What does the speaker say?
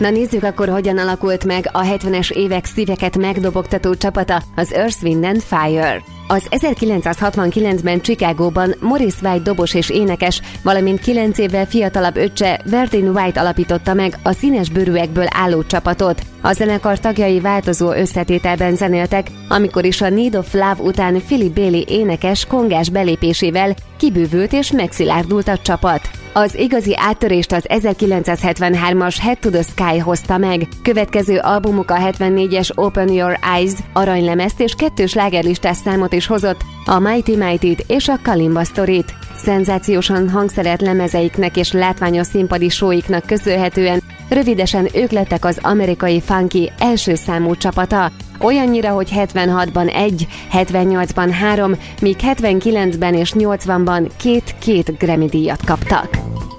Na nézzük akkor, hogyan alakult meg a 70-es évek szíveket megdobogtató csapata, az Earth, Wind & Fire. Az 1969-ben Chicagóban Maurice White dobos és énekes, valamint 9 évvel fiatalabb öccse Verdine White alapította meg a színes bőrűekből álló csapatot. A zenekar tagjai változó összetételben zenéltek, amikor is a Need of Love után Philip Bailey énekes kongás belépésével kibővült és megszilárdult a csapat. Az igazi áttörést az 1973-as Head to the Sky hozta meg. Következő albumuk a 74-es Open Your Eyes aranylemezt és 2 slágerlistás számot is hozott, a Mighty Mighty-t és a Kalimba Story-t. Szenzációsan hangszerelt lemezeiknek és látványos színpadi show-iknak köszönhetően rövidesen ők lettek az amerikai funky első számú csapata. Olyannyira, hogy 76-ban 1, 78-ban 3, míg 79-ben és 80-ban 2 Grammy díjat kaptak.